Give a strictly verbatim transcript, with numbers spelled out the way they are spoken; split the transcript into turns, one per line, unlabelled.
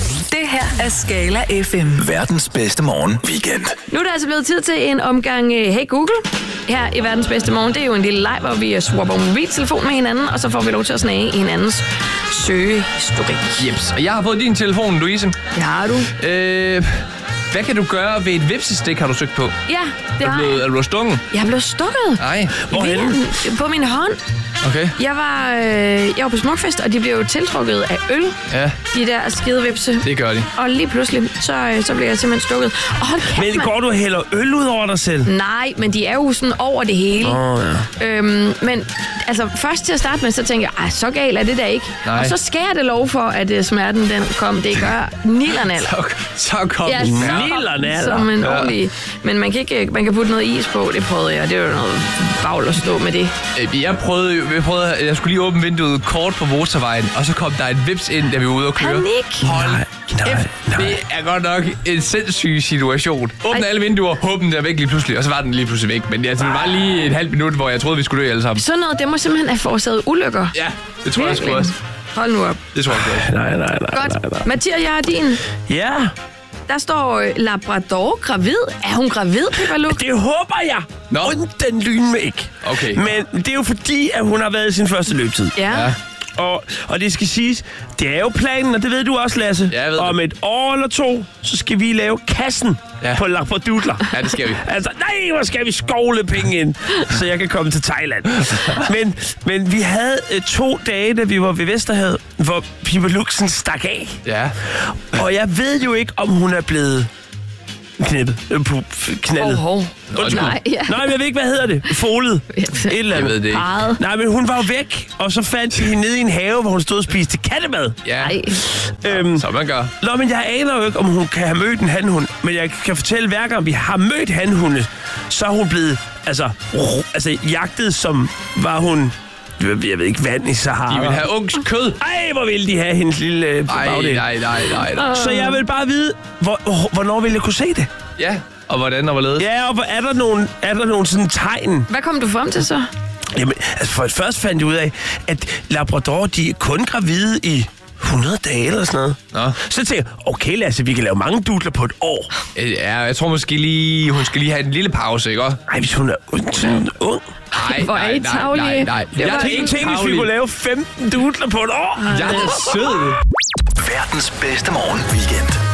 Det her er Skala F M.
Verdens bedste morgen weekend.
Nu er det altså blevet tid til en omgang Hey Google. Her i Verdens bedste morgen, det er jo en lille leg, hvor vi swapper mobiltelefon med hinanden, og så får vi lov til at snage i hinandens søgehistorik.
Jeps. Og jeg har fået din telefon, Louise.
Det har du.
Øh, hvad kan du gøre ved et vipsestik, har du søgt på?
Ja, det
Er
har
du blevet,
jeg.
er du blevet stukket?
Jeg er blevet stukket.
Nej.
Hvorhenne? På min hånd.
Okay.
Jeg var, øh, jeg var på Smukfest, og de blev jo tiltrukket af øl.
Ja,
De der skidevipse.
det gør de.
Og lige pludselig, så, øh, så blev jeg simpelthen stukket. Og hold kæft,
Men
mand.
går du og hælder øl ud over dig selv?
Nej, men de er jo sådan over det hele.
Åh, oh, ja.
Øhm, men altså, først til at starte med, så tænker jeg, ej, så galt er det da ikke.
Nej.
Og så skal jeg det lov for, at uh, smerten den kom. Det gør nillernaller.
Så, så kom
Ja,
den.
så
Nillernaller.
som en
Ja.
ordentlig. Men man kan, ikke, man kan putte noget is på, det prøvede jeg. Det var jo noget bagl at stå med det.
Øh, Jeg prøvede, jeg prøvede, jeg skulle lige åbne vinduet kort på motorvejen, og så kom der et vips ind, da vi var ude at køre.
Panik.
Hold
Nej, nej,
kæft,
nej.
det er godt nok en sindssyg situation. Åbne
Ej.
alle vinduer, håb den der væk lige pludselig, og så var den lige pludselig væk. Men altså, det var lige et halvt minut, hvor jeg troede, vi skulle dø alle sammen.
Sådan noget, det må simpelthen have forårsaget ulykker.
Ja, det tror jeg sgu
Virkelig.
også.
Hold nu op.
Det tror jeg sgu også.
Nej, nej, nej,
Godt.
nej, nej.
Mathias, jeg har din.
Ja,
Der står øh, Labrador gravid. Er hun gravid, Pippa Luk?
det håber jeg.
Nå.
Und den lyn med ikke.
Okay.
Men det er jo fordi, at hun har været i sin første løbetid.
Ja.
Ja.
Og, og det skal siges, det er jo planen, og det ved du også, Lasse.
Ja, jeg ved
Om
det.
et år eller to, så skal vi lave kassen
Ja.
på Labradudler.
Ja, det skal vi.
Altså, nej, hvor skal vi skovle penge ind, så jeg kan komme til Thailand. Men, men vi havde øh, to dage, da vi var ved Vesterhavet, hvor Pippa Luxen stak af.
Ja.
Og jeg ved jo ikke, om hun er blevet knippet. Øh, på f- knaldet.
Hov, hov.
Undskyld.
Nej, ja.
Nej, men jeg ved ikke, hvad hedder det? Folet. Et eller
Jeg
andet.
ved det ikke.
Meget.
Nej, men hun var jo væk, og så fandt vi hende nede i en have, hvor hun stod og spiste kattemad.
Ja,
Ej.
Øhm,
så man gør.
Nå, men jeg aner jo ikke, om hun kan have mødt en hanhund, men jeg kan fortælle, hver gang vi har mødt hanhunde, så er hun blevet, altså, ro- altså jagtet som, var hun, jeg ved ikke, vand i Sahara.
De vil have ungs kød.
Ej, hvor ville de have hendes lille øh,
Ej,
bagdel.
nej, nej, nej, nej.
Så jeg vil bare vide, hvor, hvornår vil jeg kunne se det?
Ja, og hvordan og hvorledes?
Ja, og hvor- er der nogle, er der nogle sådan tegn?
Hvad kom du frem til så?
Jamen, altså for først fandt jeg ud af, at Labrador, de er kun gravide i hundrede dage eller sådan noget.
Nå.
Så tænkte jeg, okay Lasse, vi kan lave mange dudler på et år.
Ja, jeg tror måske lige, hun skal lige have en lille pause, ikke også?
Ej, hvis hun er ung. sådan ung.
Nej,
Hvor er
nej,
I
nej,
tarvelige.
nej, nej.
Det var
Jeg er
Tænk,
ikke
tænk, hvis vi
tarvelig.
kunne lave femten dudler på et år.
Jeg er sød.
Verdens bedste morgen weekend.